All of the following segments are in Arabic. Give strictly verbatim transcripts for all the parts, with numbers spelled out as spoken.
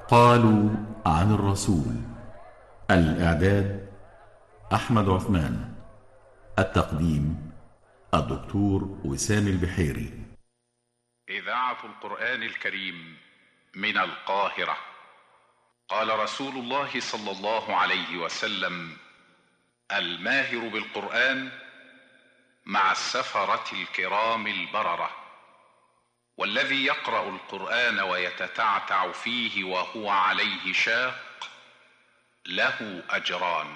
قالوا عن الرسول. الإعداد أحمد عثمان. التقديم الدكتور وسام البحيري. إذاعة القرآن الكريم من القاهرة. قال رسول الله صلى الله عليه وسلم: الماهر بالقرآن مع السفرة الكرام البررة، والذي يقرأ القرآن ويتتعتع فيه وهو عليه شاق له أجران.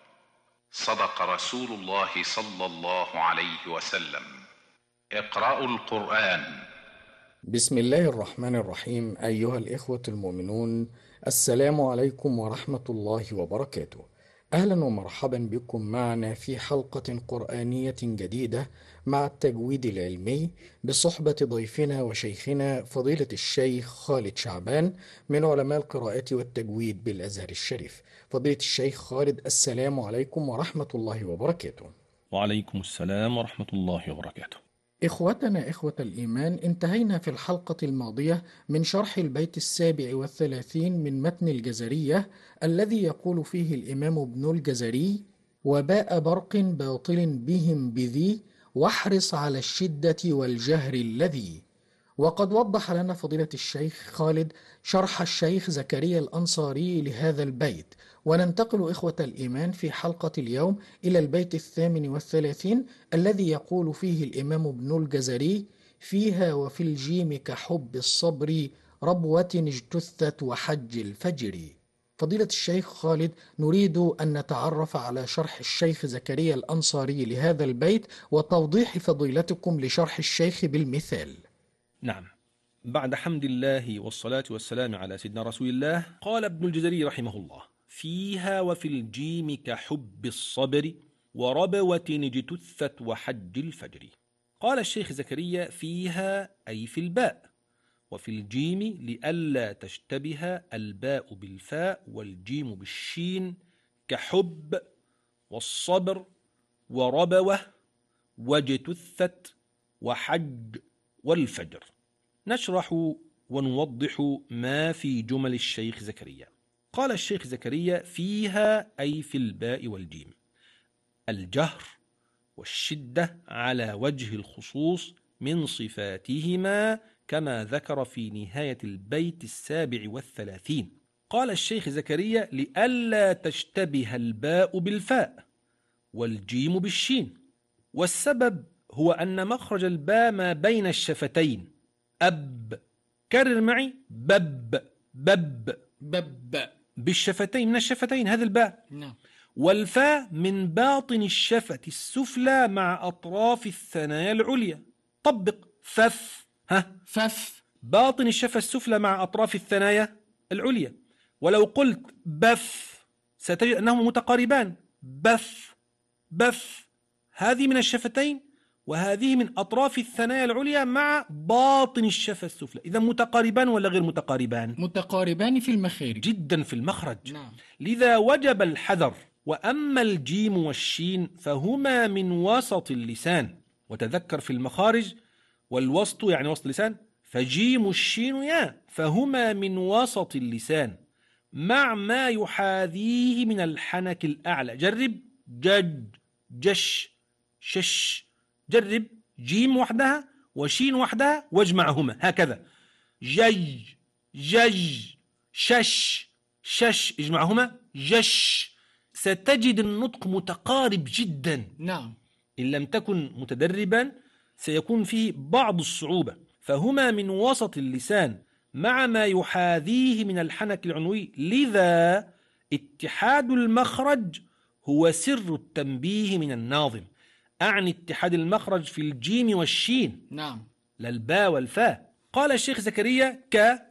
صدق رسول الله صلى الله عليه وسلم. اقرأوا القرآن. بسم الله الرحمن الرحيم. أيها الإخوة المؤمنون، السلام عليكم ورحمة الله وبركاته. أهلا ومرحبا بكم معنا في حلقة قرآنية جديدة مع التجويد العلمي بصحبة ضيفنا وشيخنا فضيلة الشيخ خالد شعبان من علماء القراءة والتجويد بالأزهر الشريف. فضيلة الشيخ خالد، السلام عليكم ورحمة الله وبركاته. وعليكم السلام ورحمة الله وبركاته. إخوتنا إخوة الإيمان، انتهينا في الحلقة الماضية من شرح البيت السابع والثلاثين من متن الجزرية الذي يقول فيه الإمام ابن الجزري: وباء برق باطل بهم بذي واحرص على الشدة والجهر الذي. وقد وضح لنا فضيلة الشيخ خالد شرح الشيخ زكريا الأنصاري لهذا البيت، وننتقل إخوة الإيمان في حلقة اليوم إلى البيت الثامن والثلاثين الذي يقول فيه الإمام ابن الجزري: فيها وفي الجيم كحب الصبر ربوة اجتثت وحج الفجر. فضيلة الشيخ خالد، نريد أن نتعرف على شرح الشيخ زكريا الأنصاري لهذا البيت وتوضيح فضيلتكم لشرح الشيخ بالمثال. نعم، بعد حمد الله والصلاة والسلام على سيدنا رسول الله، قال ابن الجزري رحمه الله: فيها وفي الجيم كحب الصبر وربوة اجتثت وحج الفجر. قال الشيخ زكريا: فيها أي في الباء، وفي الجيم لئلا تشتبه الباء بالفاء والجيم بالشين، كحب والصبر وربوة واجتثت وحج والفجر. نشرح ونوضح ما في جمل الشيخ زكريا. قال الشيخ زكريا: فيها أي في الباء والجيم الجهر والشدة على وجه الخصوص من صفاتهما كما ذكر في نهاية البيت السابع والثلاثين. قال الشيخ زكريا: لئلا تشتبه الباء بالفاء والجيم بالشين، والسبب هو أن مخرج الباء ما بين الشفتين. أب، كرر معي: بب بب بب بالشفتين، من الشفتين، هذا الباء. نعم. والفاء من باطن الشفة السفلى مع أطراف الثنايا العليا. طبق: فف، ها فف، باطن الشفة السفلى مع أطراف الثنايا العليا. ولو قلت بف ستجد أنهما متقاربان. بف بف، هذه من الشفتين وهذه من أطراف الثنايا العليا مع باطن الشفة السفلى. إذا متقاربان ولا غير متقاربان؟ متقاربان في المخارج، جدا في المخرج. نعم. لذا وجب الحذر. وأما الجيم والشين فهما من وسط اللسان، وتذكر في المخارج والوسط يعني وسط اللسان، فجيم الشين يا فهما من وسط اللسان مع ما يحاذيه من الحنك الأعلى. جرب: جج جش شش. جرب جيم وحدها وشين وحدها واجمعهما هكذا: جج جج شش شش، اجمعهما جش. ستجد النطق متقارب جدا. نعم. إن لم تكن متدربا سيكون فيه بعض الصعوبة. فهما من وسط اللسان مع ما يحاذيه من الحنك العنوي، لذا اتحاد المخرج هو سر التنبيه من الناظم. أعني اتحاد المخرج في الجيم والشين، نعم، لا الباء والفاء. قال الشيخ زكريا: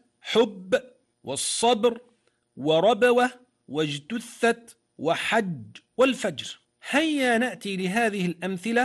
كحب والصبر وربوة واجتثت وحج والفجر. هيا نأتي لهذه الأمثلة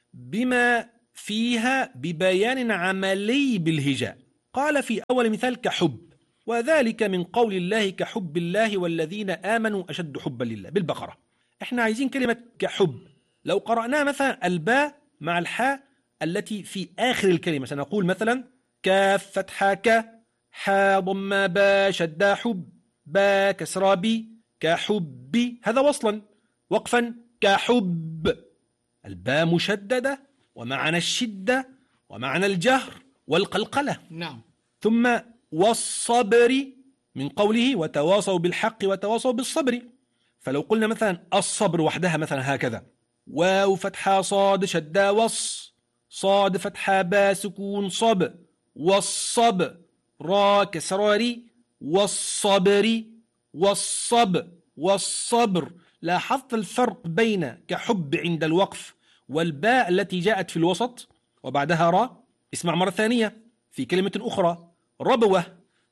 بما فيها ببيان عملي بالهجاء. قال في أول مثال: كحب، وذلك من قول الله: كحب الله والذين آمنوا أشد حبا لله، بالبقرة. احنا عايزين كلمة كحب. لو قرأناها مثلا الباء مع الحاء التي في آخر الكلمة سنقول مثلا: كاف فتحة ك، حا ضم با شد حب با كسرى بي كحب، هذا وصلا. وقفا كحب، الباء مشددة ومعنى الشدة ومعنى الجهر والقلقلة. نعم. ثم والصبر من قوله وتواصوا بالحق وتواصوا بالصبر. فلو قلنا مثلا الصبر وحدها مثلا هكذا، واو فتحة صاد شدة وص، صاد فتحة با سكون صب، والصب، را كسراري، والصبر، والصب، والصبر. لاحظت الفرق بين كحب عند الوقف والباء التي جاءت في الوسط وبعدها را. اسمع مرة ثانية في كلمة أخرى، ربوة،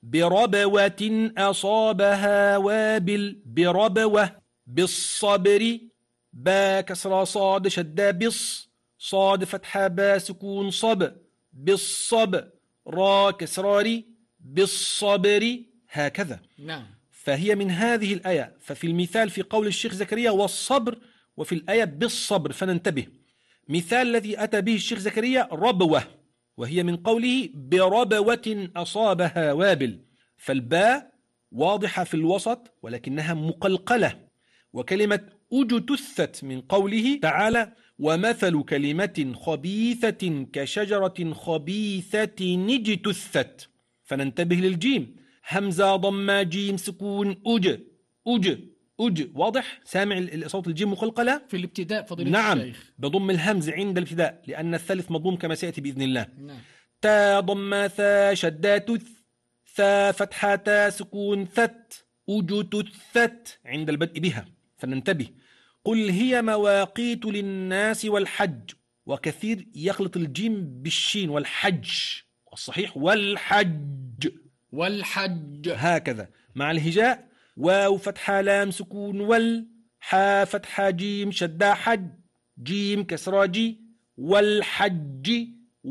بربوة أصابها وابل، بربوة، بالصبر، با كسرى صاد شدة بص، صاد فتحة با سكون صب، بالصب، را كسراري، بالصبر، هكذا. نعم. فهي من هذه الآية. ففي المثال في قول الشيخ زكريا والصبر، وفي الآية بالصبر، فننتبه. مثال الذي أتى به الشيخ زكريا ربوة، وهي من قوله بربوة أصابها وابل، فالباء واضحة في الوسط ولكنها مقلقلة. وكلمة أجتثت من قوله تعالى ومثل كلمة خبيثة كشجرة خبيثة اجتثت، فننتبه للجيم، همزة ضمة جيم سكون أج أج أج، واضح؟ سامع صوت الجيم مقلقلة في الابتداء فضيلة نعم الشيخ. بضم الهمز عند الابتداء لأن الثالث مضموم كما سيأتي بإذن الله. نعم. تا ضم ثا شدة تث، ثا فتحة تا سكون ثت، أج تثت عند البدء بها، فننتبه. قل هي مواقيت للناس والحج، وكثير يخلط الجيم بالشين والحج، والصحيح والحج والحج هكذا مع الهجاء. واو فتحة لام سكون وال، حا فتحة جيم شدة حج، جيم كسرى جي، والحج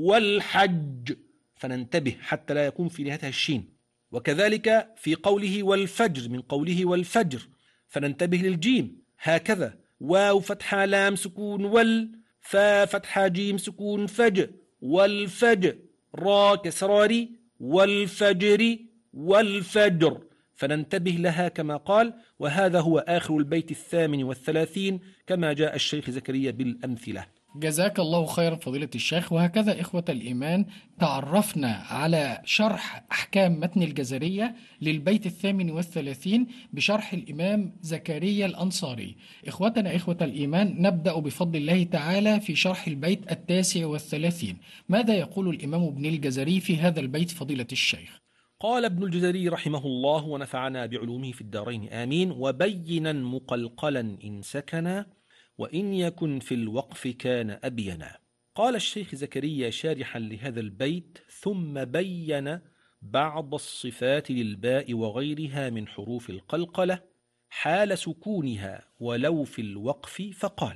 والحج، فننتبه حتى لا يكون في نهايتها الشين. وكذلك في قوله والفجر من قوله والفجر، فننتبه للجيم هكذا، واو فتحة لام سكون وال، فا فتحة جيم سكون فج، والفجر، را كسراري، والفجر والفجر، فننتبه لها كما قال. وهذا هو آخر البيت الثامن والثلاثين كما جاء الشيخ زكريا بالأمثلة. جزاك الله خيرا فضيلة الشيخ. وهكذا إخوة الإيمان تعرفنا على شرح أحكام متن الجزرية للبيت الثامن والثلاثين بشرح الإمام زكريا الأنصاري. إخوتنا إخوة الإيمان، نبدأ بفضل الله تعالى في شرح البيت التاسع والثلاثين. ماذا يقول الإمام ابن الجزري في هذا البيت فضيلة الشيخ؟ قال ابن الجزري رحمه الله ونفعنا بعلومه في الدارين آمين. وبينا مقلقلا إن سكنا، وإن يكن في الوقف كان أبينا. قال الشيخ زكريا شارحا لهذا البيت ثم بين بعض الصفات للباء وغيرها من حروف القلقلة حال سكونها ولو في الوقف، فقال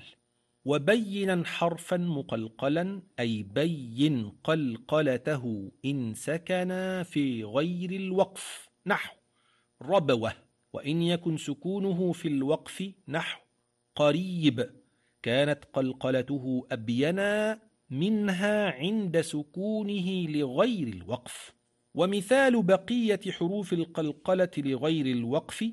وبينا حرفا مقلقلا أي بين قلقلته إن سكنا في غير الوقف، نحو ربوة، وإن يكن سكونه في الوقف نحو قريب، كانت قلقلته أبينا منها عند سكونه لغير الوقف. ومثال بقية حروف القلقلة لغير الوقف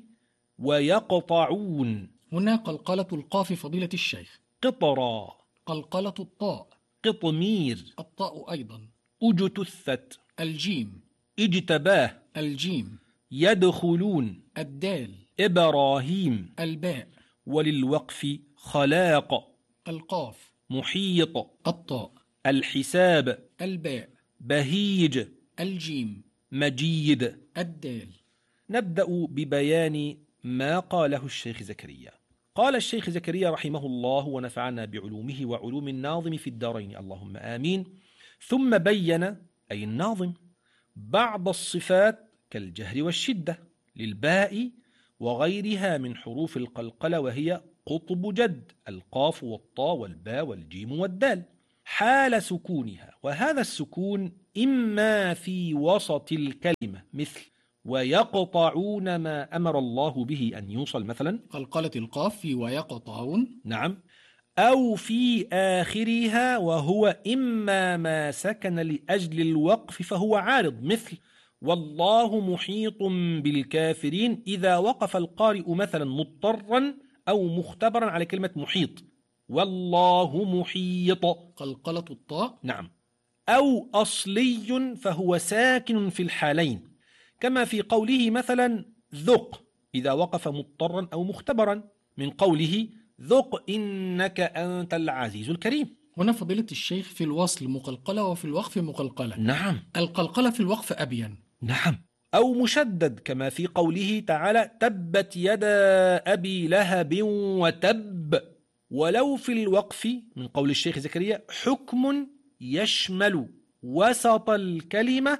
ويقطعون، هنا قلقلة القاف فضيلة الشيخ، قطرا، قلقلة الطاء، قطمير، الطاء أيضا، أجتثت، الجيم، اجتباه، الجيم، يدخلون، الدال، إبراهيم، الباء، وللوقف خلاق، القاف، محيط، الطاء، الحساب، الباء، بهيج، الجيم، مجيد. الدال. نبدأ ببيان ما قاله الشيخ زكريا. قال الشيخ زكريا رحمه الله ونفعنا بعلومه وعلوم الناظم في الدارين اللهم آمين. ثم بين أي الناظم بعض الصفات كالجهر والشدة للباء وغيرها من حروف القلقلة، وهي قطب جد، القاف والطاء والباء والجيم والدال، حال سكونها. وهذا السكون إما في وسط الكلمة مثل ويقطعون ما أمر الله به أن يوصل مثلا، قلقلة القاف في ويقطعون، نعم، أو في آخرها، وهو إما ما سكن لأجل الوقف فهو عارض مثل والله محيط بالكافرين إذا وقف القارئ مثلا مضطرا أو مختبرا على كلمة محيط، والله محيط قلقلة الطاء. نعم. أو أصلي فهو ساكن في الحالين، كما في قوله مثلا ذق إذا وقف مضطرا أو مختبرا، من قوله ذق إنك أنت العزيز الكريم. هنا فضيلة الشيخ في الوصل مقلقلة وفي الوقف مقلقلة. نعم. القلقلة في الوقف أبين. نعم. أو مشدد كما في قوله تعالى تبت يدا أبي لهب وتب. ولو في الوقف من قول الشيخ زكريا حكم يشمل وسط الكلمة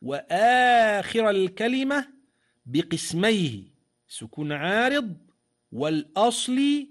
وآخر الكلمة بقسميه سكون عارض والأصل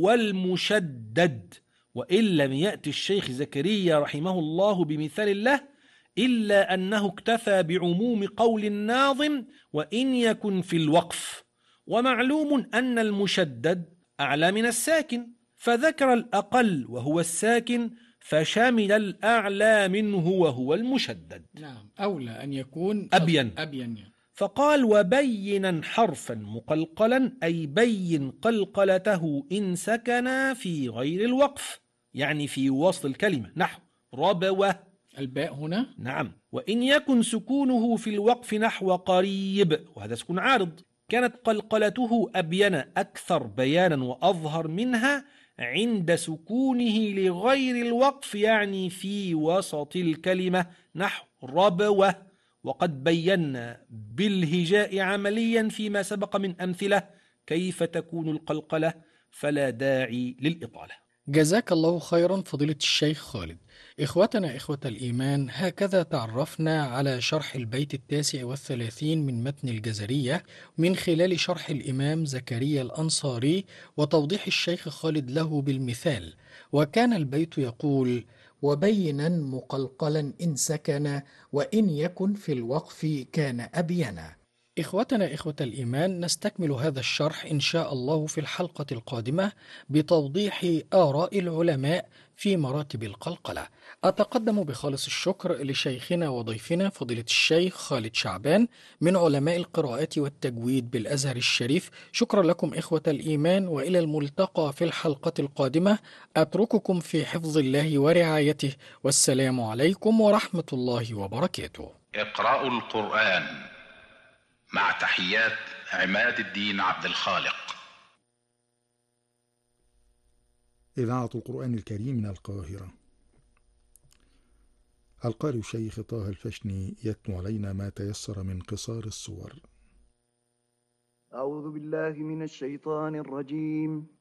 والمشدد، وإن لم يأتي الشيخ زكريا رحمه الله بمثال له إلا أنه اكتفى بعموم قول الناظم وإن يكن في الوقف. ومعلوم أن المشدد أعلى من الساكن، فذكر الأقل وهو الساكن فشمل الأعلى منه وهو المشدد. نعم، أولى أن يكون أبين, أبين يعني. فقال وبينا حرفا مقلقلا أي بين قلقلته إن سكن في غير الوقف، يعني في وسط الكلمة، نحو ربوة الباء هنا. نعم. وإن يكن سكونه في الوقف نحو قريب، وهذا سكون عارض، كانت قلقلته أبين أكثر بيانا وأظهر منها عند سكونه لغير الوقف، يعني في وسط الكلمة، نحو ربوة. وقد بينا بالهجاء عمليا فيما سبق من أمثلة كيف تكون القلقلة، فلا داعي للإطالة. جزاك الله خيرا فضيلة الشيخ خالد. إخوتنا إخوة الإيمان، هكذا تعرفنا على شرح البيت التاسع والثلاثين من متن الجزرية من خلال شرح الإمام زكريا الأنصاري وتوضيح الشيخ خالد له بالمثال. وكان البيت يقول وبينا مقلقلا إن سكن وإن يكن في الوقف كان أبينا. إخوتنا إخوة الإيمان، نستكمل هذا الشرح إن شاء الله في الحلقة القادمة بتوضيح آراء العلماء في مراتب القلقلة. أتقدم بخالص الشكر لشيخنا وضيفنا فضيلة الشيخ خالد شعبان من علماء القراءات والتجويد بالأزهر الشريف. شكرا لكم إخوة الإيمان، وإلى الملتقى في الحلقة القادمة. أترككم في حفظ الله ورعايته، والسلام عليكم ورحمة الله وبركاته. اقرأوا القرآن مع تحيات عماد الدين عبد الخالق. إذاعة القرآن الكريم من القاهرة. القارئ الشيخ طه الفشني يتلو علينا ما تيسر من قصار السور. أعوذ بالله من الشيطان الرجيم.